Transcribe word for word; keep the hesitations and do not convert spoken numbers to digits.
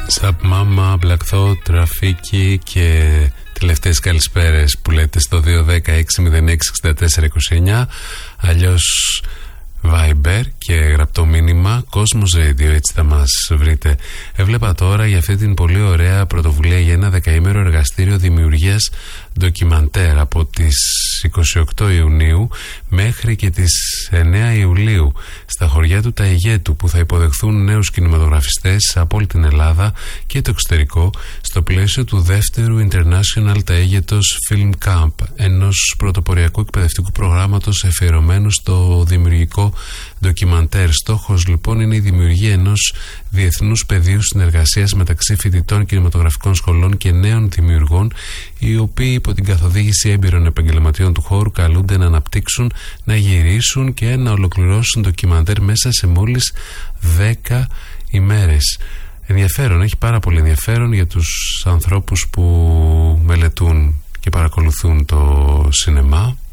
Σαπ Μάμα, Black Thought, Ραφίκη και τελευταίες καλησπέρες που λέτε στο δύο ένα μηδέν έξι μηδέν έξι εξήντα τέσσερα είκοσι εννιά, αλλιώς Viber και γραπτό μήνυμα Cosmos Radio, έτσι θα μας βρείτε. Έβλεπα τώρα για αυτή την πολύ ωραία πρωτοβουλία για ένα δεκαήμερο εργαστήριο δημιουργίας ντοκιμαντέρ από τις είκοσι οκτώ Ιουνίου μέχρι και τις εννέα Ιουλίου στα χωριά του Ταιγέτου, που θα υποδεχθούν νέους κινηματογραφιστές από όλη την Ελλάδα και το εξωτερικό στο πλαίσιο του δεύτερου International Ταίγετος Film Camp, ενός πρωτοποριακού εκπαιδευτικού προγράμματος αφιερωμένου στο δημιουργικό ντοκιμαντέρ. Στόχος λοιπόν είναι η δημιουργία ενός διεθνούς πεδίου συνεργασίας μεταξύ φοιτητών κινηματογραφικών σχολών και νέων δημιουργών, οι οποίοι υπό την καθοδήγηση έμπειρων επαγγελματιών του χώρου καλούνται να αναπτύξουν, να γυρίσουν και να ολοκληρώσουν ντοκιμαντέρ μέσα σε μόλις δέκα ημέρες. Ενδιαφέρον, έχει πάρα πολύ ενδιαφέρον για τους ανθρώπους που μελετούν και παρακολουθούν το σινεμά.